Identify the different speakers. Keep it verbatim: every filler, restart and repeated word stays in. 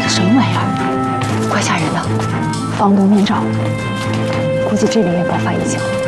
Speaker 1: 个什么玩意儿？怪吓人的，房东笼罩，估计这里也爆发疫情了。